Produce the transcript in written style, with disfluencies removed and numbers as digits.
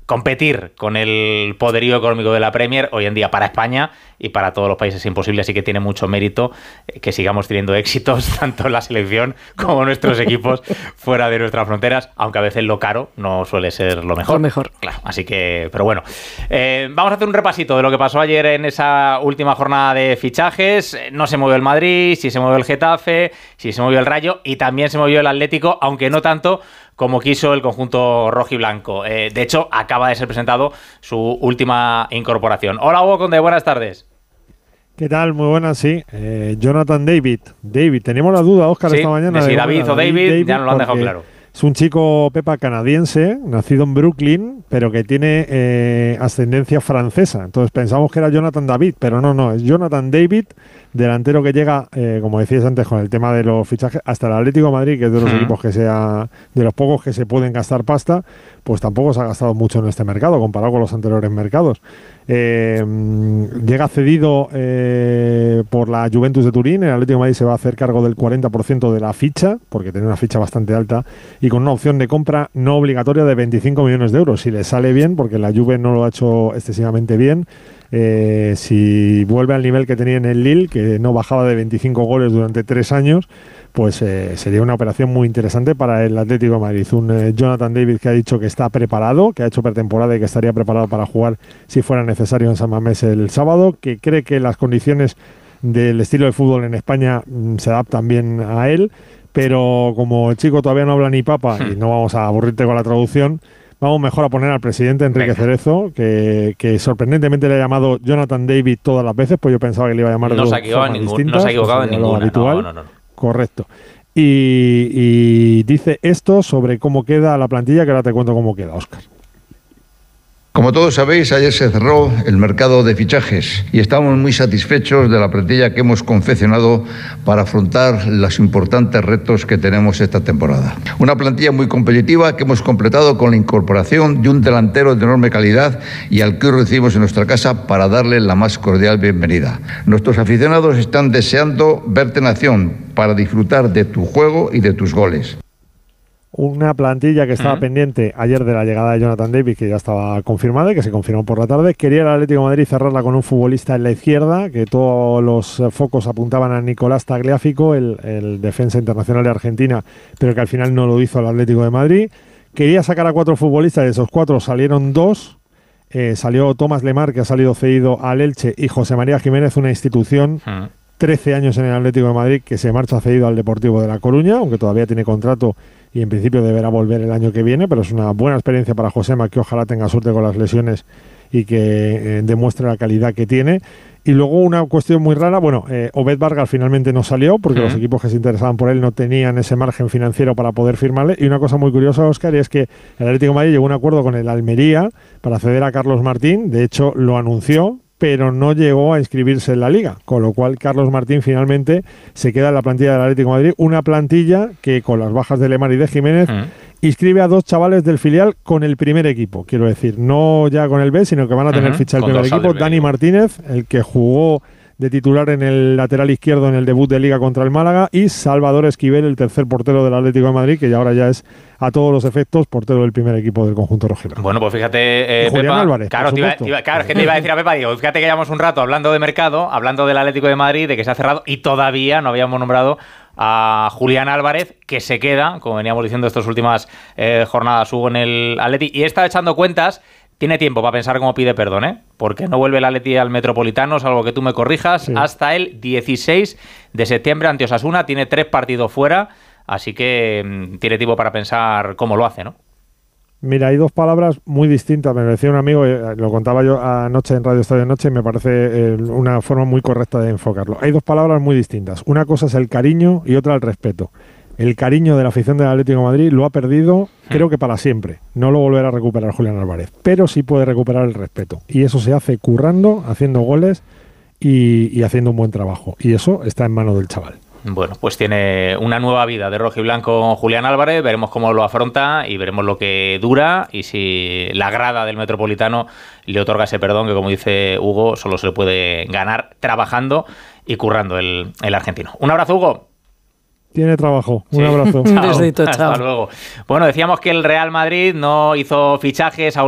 competir con el poderío económico de la Premier hoy en día para España y para todos los países es imposible, así que tiene mucho mérito que sigamos teniendo éxitos tanto en la selección como nuestros equipos fuera de nuestras fronteras, aunque a veces lo caro no suele ser lo mejor. Lo mejor. Claro, así que, pero bueno. Vamos a hacer un repasito de lo que pasó ayer en esa última jornada de fichajes. No se movió el Madrid, sí se movió el Getafe, sí se movió el Rayo y también se movió el Atlético, aunque no tanto como quiso el conjunto rojiblanco. De hecho, acaba de ser presentado su última incorporación. Hola, Hugo Conde, buenas tardes. ¿Qué tal? Muy buenas, sí. Jonathan David. Teníamos la duda, Óscar, esta mañana. Si David o David, ya nos lo han dejado claro. Es un chico, Pepa, canadiense, nacido en Brooklyn, pero que tiene ascendencia francesa. Entonces pensamos que era Jonathan David, pero no, es Jonathan David, delantero que llega, como decías antes, con el tema de los fichajes, hasta el Atlético de Madrid, que es de los equipos que sea de los pocos que se pueden gastar pasta, pues tampoco se ha gastado mucho en este mercado, comparado con los anteriores mercados. Llega cedido por la Juventus de Turín. El Atlético de Madrid se va a hacer cargo del 40% de la ficha, porque tiene una ficha bastante alta, y con una opción de compra no obligatoria de 25 millones de euros. Si le sale bien, porque la Juve no lo ha hecho excesivamente bien, si vuelve al nivel que tenía en el Lille, que no bajaba de 25 goles durante 3 años, pues sería una operación muy interesante para el Atlético de Madrid. Un Jonathan David que ha dicho que está preparado, que ha hecho pretemporada y que estaría preparado para jugar si fuera necesario en San Mamés el sábado, que cree que las condiciones del estilo de fútbol en España se adaptan bien a él, pero como el chico todavía no habla ni papa y no vamos a aburrirte con la traducción, vamos mejor a poner al presidente Enrique Cerezo, que sorprendentemente le ha llamado Jonathan David todas las veces, pues yo pensaba que le iba a llamar de dos formas distintas. No se ha equivocado en ninguna. Habitual. No. Correcto. Y dice esto sobre cómo queda la plantilla, que ahora te cuento cómo queda, Óscar. Como todos sabéis, ayer se cerró el mercado de fichajes y estamos muy satisfechos de la plantilla que hemos confeccionado para afrontar los importantes retos que tenemos esta temporada. Una plantilla muy competitiva que hemos completado con la incorporación de un delantero de enorme calidad y al que hoy recibimos en nuestra casa para darle la más cordial bienvenida. Nuestros aficionados están deseando verte en acción para disfrutar de tu juego y de tus goles. Una plantilla que estaba pendiente ayer de la llegada de Jonathan David, que ya estaba confirmada y que se confirmó por la tarde. Quería el Atlético de Madrid cerrarla con un futbolista en la izquierda, que todos los focos apuntaban a Nicolás Tagliafico, el defensa internacional de Argentina, pero que al final no lo hizo el Atlético de Madrid. Quería sacar a 4 futbolistas, de esos 4 salieron 2. Salió Tomás Lemar, que ha salido cedido al Elche, y José María Jiménez, una institución, 13 años en el Atlético de Madrid, que se marcha cedido al Deportivo de La Coruña, aunque todavía tiene contrato y en principio deberá volver el año que viene, pero es una buena experiencia para Josema, que ojalá tenga suerte con las lesiones y que demuestre la calidad que tiene. Y luego una cuestión muy rara, Obed Vargas finalmente no salió porque los equipos que se interesaban por él no tenían ese margen financiero para poder firmarle. Y una cosa muy curiosa, Óscar, y es que el Atlético de Madrid llegó a un acuerdo con el Almería para ceder a Carlos Martín, de hecho lo anunció, pero no llegó a inscribirse en la Liga, con lo cual Carlos Martín finalmente se queda en la plantilla del Atlético de Madrid, una plantilla que con las bajas de Lemar y de Jiménez inscribe a 2 chavales del filial con el primer equipo, quiero decir, no ya con el B, sino que van a tener ficha el primer equipo. Dani Martínez, el que jugó de titular en el lateral izquierdo en el debut de Liga contra el Málaga, y Salvador Esquivel, el tercer portero del Atlético de Madrid, que ya ahora ya es a todos los efectos portero del primer equipo del conjunto rojiblanco. Bueno, pues fíjate, Julián Pepa, Álvarez, claro, es que te iba a decir a Pepa, digo, fíjate que llevamos un rato hablando de mercado, hablando del Atlético de Madrid, de que se ha cerrado, y todavía no habíamos nombrado a Julián Álvarez, que se queda, como veníamos diciendo estas últimas jornadas, Hugo, en el Atleti, y está echando cuentas. Tiene tiempo para pensar cómo pide perdón, porque no vuelve el Atleti al Metropolitano, salvo que tú me corrijas, hasta el 16 de septiembre ante Osasuna. Tiene 3 partidos fuera, así que tiene tiempo para pensar cómo lo hace, ¿no? Mira, hay 2 palabras muy distintas. Me decía un amigo, lo contaba yo anoche en Radio Estadio Noche, y me parece una forma muy correcta de enfocarlo. Hay 2 palabras muy distintas. Una cosa es el cariño y otra el respeto. El cariño de la afición del Atlético de Madrid lo ha perdido, creo que para siempre. No lo volverá a recuperar Julián Álvarez, pero sí puede recuperar el respeto. Y eso se hace currando, haciendo goles y haciendo un buen trabajo. Y eso está en manos del chaval. Bueno, pues tiene una nueva vida de rojiblanco Julián Álvarez. Veremos cómo lo afronta y veremos lo que dura y si la grada del Metropolitano le otorga ese perdón que, como dice Hugo, solo se le puede ganar trabajando y currando el argentino. Un abrazo, Hugo. Tiene trabajo. Un abrazo. Un besito, chao. Hasta luego. Bueno, decíamos que el Real Madrid no hizo fichajes a